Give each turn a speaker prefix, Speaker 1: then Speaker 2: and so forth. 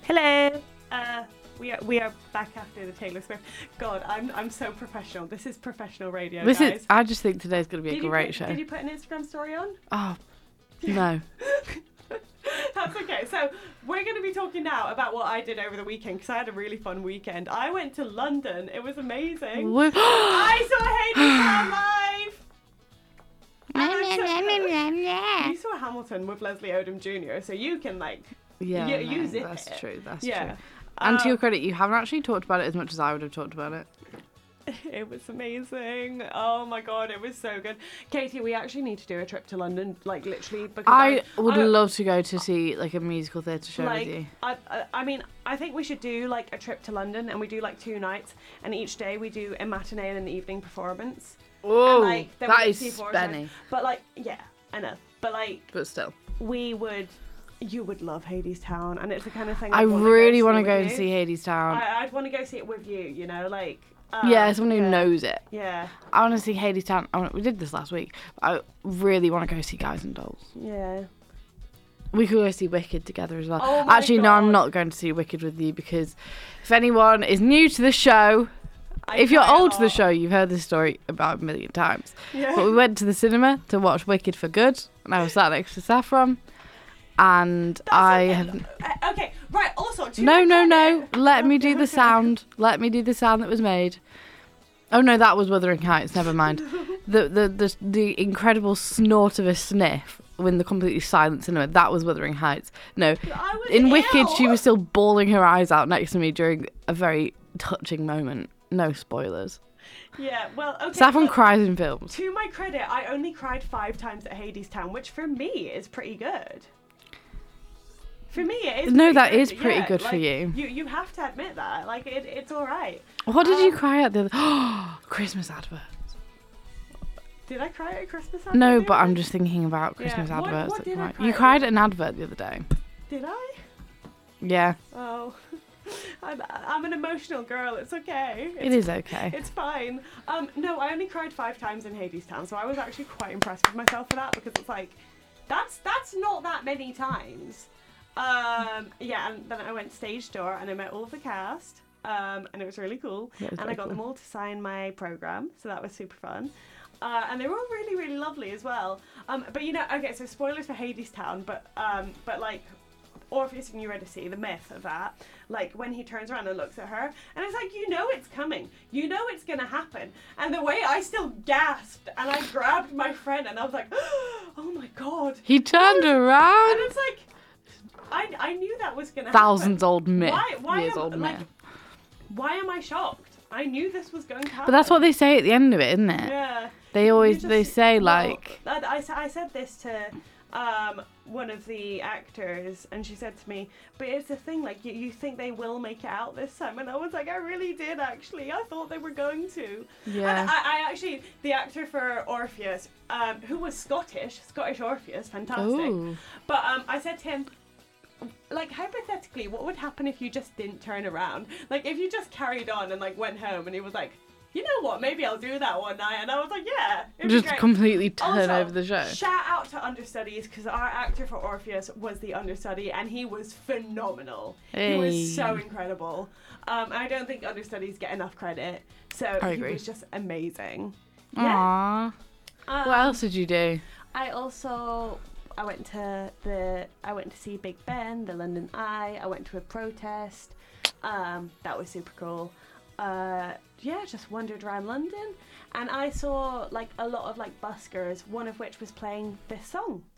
Speaker 1: Hello. We are back after the Taylor Swift. God, I'm so professional. This is professional radio, guys.
Speaker 2: I just think today's going to be a great show.
Speaker 1: Did you put an Instagram story on?
Speaker 2: Oh, no.
Speaker 1: That's okay. So we're going to be talking now about what I did over the weekend because I had a really fun weekend. I went to London. It was amazing. I saw Hadestown live. You saw Hamilton with Leslie Odom Jr. So you can use it.
Speaker 2: That's true. That's true. And to your credit, you haven't actually talked about it as much as I would have talked about it.
Speaker 1: It was amazing. Oh my god, it was so good. Katie, we actually need to do a trip to London, literally, because
Speaker 2: I would love to go to see a musical theatre show with you.
Speaker 1: I think we should do a trip to London, and we do 2 nights, and each day we do a matinee and an evening performance.
Speaker 2: Oh, that is spenny.
Speaker 1: But yeah, I know. But
Speaker 2: still,
Speaker 1: you would love Hadestown, and it's the kind of thing
Speaker 2: I really want to go and see Hadestown.
Speaker 1: I'd want to go see it with you,
Speaker 2: someone who knows it.
Speaker 1: Yeah.
Speaker 2: I want to see Hadestown. We did this last week. I really want to go see Guys and Dolls.
Speaker 1: Yeah.
Speaker 2: We could go see Wicked together as well.
Speaker 1: Oh my
Speaker 2: Actually,
Speaker 1: God.
Speaker 2: no, I'm not going to see Wicked with you because if anyone is new to the show, if you're old to the show, you've heard this story about a million times.
Speaker 1: Yeah.
Speaker 2: But we went to the cinema to watch Wicked for good, and I was sat next to Saffron. And
Speaker 1: okay, right, also...
Speaker 2: No. Let me do the sound. Let me do the sound that was made. Oh, no, that was Wuthering Heights. Never mind. The incredible snort of a sniff in the completely silent cinema. That was Wuthering Heights. No. In Wicked, she was still bawling her eyes out next to me during a very touching moment. No spoilers.
Speaker 1: Yeah, well, okay.
Speaker 2: Saffron cries in films.
Speaker 1: To my credit, I only cried 5 times at Hadestown, which for me is pretty good. For me, it is.
Speaker 2: No, that
Speaker 1: good.
Speaker 2: is pretty good for you.
Speaker 1: You have to admit that. It's all right.
Speaker 2: What did you cry at the other... Christmas adverts.
Speaker 1: Did I cry at a Christmas advert?
Speaker 2: No, but I'm just thinking about Christmas adverts.
Speaker 1: What did I cry
Speaker 2: You cried at an advert the other day.
Speaker 1: Did I?
Speaker 2: Yeah.
Speaker 1: Oh. I'm an emotional girl. It's okay.
Speaker 2: It is okay.
Speaker 1: It's fine. No, I only cried 5 times in Hadestown, so I was actually quite impressed with myself for that because it's that's not that many times. Yeah, and then I went stage door and I met all of the cast, and it was really cool. And I got them all to sign my program, so that was super fun. And they were all really, really lovely as well. But okay, so spoilers for Hadestown, but Orpheus and Eurydice, the myth of that, when he turns around and looks at her, and it's it's coming, it's gonna happen, and the way I still gasped, and I grabbed my friend, and I was like, oh my god.
Speaker 2: He turned around.
Speaker 1: And it's I knew that was gonna
Speaker 2: Thousands
Speaker 1: happen.
Speaker 2: old myth.
Speaker 1: Why am I shocked? I knew this was going to happen.
Speaker 2: But that's what they say at the end of it, isn't it?
Speaker 1: Yeah.
Speaker 2: They say
Speaker 1: I said this to one of the actors, and she said to me, but it's a thing, you think they will make it out this time, and I was like, I really did actually. I thought they were going to.
Speaker 2: Yeah.
Speaker 1: And I actually, the actor for Orpheus, who was Scottish Orpheus, fantastic.
Speaker 2: Ooh.
Speaker 1: But I said to him, hypothetically, what would happen if you just didn't turn around? If you just carried on and went home, and he was like, you know what, maybe I'll do that one night. And I was like, yeah.
Speaker 2: Just completely turn
Speaker 1: also,
Speaker 2: over the show.
Speaker 1: Shout out to understudies, because our actor for Orpheus was the understudy, and he was phenomenal.
Speaker 2: Hey.
Speaker 1: He was so incredible. I don't think understudies get enough credit. So
Speaker 2: I agree.
Speaker 1: He was just amazing.
Speaker 2: Aww.
Speaker 1: Yeah.
Speaker 2: What else did you do?
Speaker 1: I went to see Big Ben, the London Eye. I went to a protest. That was super cool. Just wandered around London, and I saw a lot of buskers, one of which was playing this song.